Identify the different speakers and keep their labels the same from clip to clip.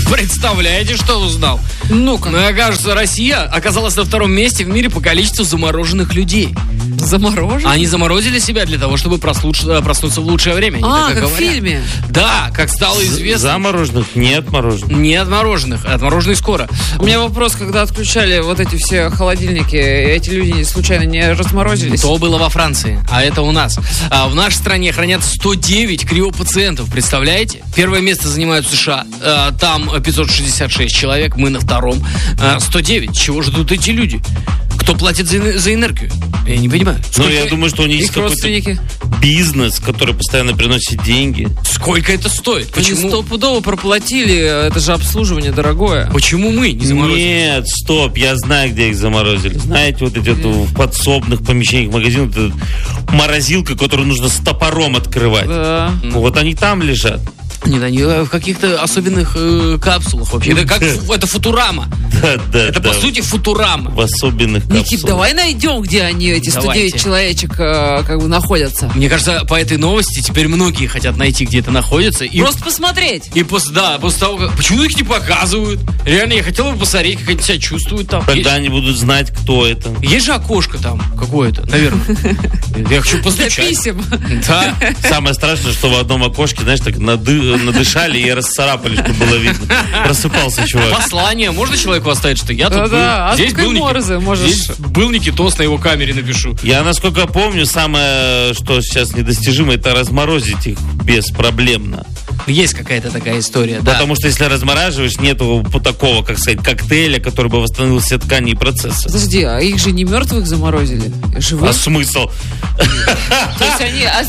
Speaker 1: Представляете, что узнал?
Speaker 2: Ну-ка.
Speaker 1: Ну, окажется, Россия оказалась на втором месте в мире по количеству замороженных людей.
Speaker 2: Замороженных?
Speaker 1: Они заморозили себя для того, чтобы проснуться в лучшее время. Они так
Speaker 2: как в
Speaker 1: говорят.
Speaker 2: фильме.
Speaker 1: Да, как стало известно.
Speaker 3: Замороженных, не отмороженных.
Speaker 1: Не отмороженных, отмороженные скоро.
Speaker 2: У меня вопрос, когда отключали вот эти все холодильники, эти люди случайно не разморозились?
Speaker 1: То было во Франции, а это у нас. В нашей стране хранятся 109 криопациентов, представляете? Первое место занимают США. Там 566 человек, мы на втором. 109. Чего же тут эти люди? Кто платит за энергию? Я не понимаю.
Speaker 3: Ну, я думаю, что у них есть
Speaker 2: Их
Speaker 3: какой-то
Speaker 2: родственники?
Speaker 3: бизнес, который постоянно приносит деньги.
Speaker 1: Сколько это стоит?
Speaker 2: Они
Speaker 1: Почему?
Speaker 2: стопудово проплатили, это же обслуживание дорогое.
Speaker 1: Почему мы не заморозили?
Speaker 3: Нет, стоп, я знаю, где их заморозили. Знаете, вот эти вот в подсобных помещениях магазинов, это морозилка, которую нужно с топором открывать.
Speaker 2: Да.
Speaker 3: Вот они там лежат.
Speaker 1: Нет, они в каких-то особенных капсулах вообще. Это как это Футурама.
Speaker 3: Да.
Speaker 1: Это по сути Футурама.
Speaker 3: В особенных капсулах.
Speaker 2: Никит, давай найдем, где они, эти 109
Speaker 1: Давайте.
Speaker 2: человечек, как бы находятся.
Speaker 1: Мне кажется, по этой новости теперь многие хотят найти, где это находится. И
Speaker 2: Просто посмотреть.
Speaker 1: И после того, как... Почему их не показывают? Реально, я хотел бы посмотреть, как они себя чувствуют там.
Speaker 3: Когда они будут знать, кто это.
Speaker 1: Есть же окошко там какое-то, наверное. Я хочу
Speaker 2: Для
Speaker 1: постучать.
Speaker 2: писем.
Speaker 1: Да.
Speaker 3: Самое страшное, что в одном окошке, знаешь, так надышали и расцарапали, чтобы было видно. Просыпался чувак.
Speaker 1: Послание. Можно человеку оставить, что я тут был?
Speaker 2: Да,
Speaker 1: Здесь
Speaker 2: азбукой
Speaker 1: был
Speaker 2: Морзе можешь.
Speaker 1: Здесь был Никитос, на его камере напишу.
Speaker 3: Я, насколько помню, самое, что сейчас недостижимо, это разморозить их беспроблемно.
Speaker 1: Есть какая-то такая история, да.
Speaker 3: Потому что если размораживаешь, нету такого, как сказать, коктейля, который бы восстановил все ткани и процессы.
Speaker 2: Подожди, а их же не мертвых заморозили? Живых?
Speaker 3: А смысл?
Speaker 2: То есть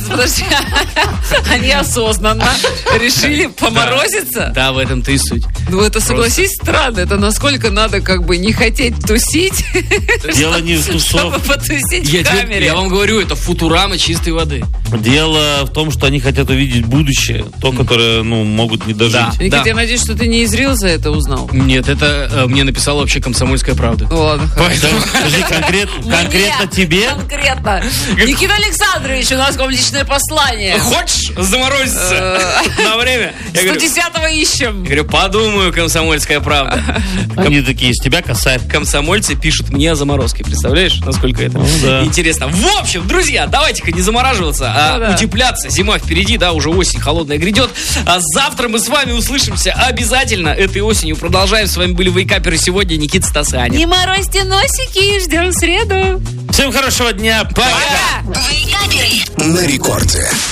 Speaker 2: они осознанно решили поморозиться?
Speaker 1: Да, в этом-то и суть.
Speaker 2: Ну это, согласись, странно. Это насколько надо как бы не хотеть тусить,
Speaker 3: Дело не в
Speaker 2: чтобы
Speaker 3: тусовке.
Speaker 2: потусить в камере.
Speaker 1: Я вам говорю, это Футурама чистой воды.
Speaker 3: Дело в том, что они хотят увидеть будущее, то, которое, могут не дожить.
Speaker 1: Да.
Speaker 2: Никит, я надеюсь, что ты не из Рилса это узнал.
Speaker 1: Нет, это мне написала вообще «Комсомольская правда».
Speaker 2: Ну ладно, хорошо.
Speaker 3: Подожди, конкретно
Speaker 2: Мне
Speaker 3: тебе?
Speaker 2: Конкретно. Никита Александрович, у нас к вам личное послание.
Speaker 1: Хочешь заморозиться на время? Я говорю,
Speaker 2: 110-го ищем.
Speaker 1: я говорю, подумаю, «Комсомольская правда».
Speaker 3: Они такие, с тебя косарь.
Speaker 1: Комсомольцы пишут мне о заморозке. Представляешь, насколько это
Speaker 3: да.
Speaker 1: интересно. В общем, друзья, давайте-ка не замораживаться, а
Speaker 2: да.
Speaker 1: утепляться. Зима впереди, да, уже осень холодная грядет. А завтра мы с вами услышимся обязательно этой осенью. Продолжаем. С вами были вейкаперы сегодня. Никита, Стас и Аня.
Speaker 2: Не морозьте носики, ждем в среду.
Speaker 3: Всем хорошего дня. Пока.
Speaker 2: Пока.
Speaker 4: На рекорде.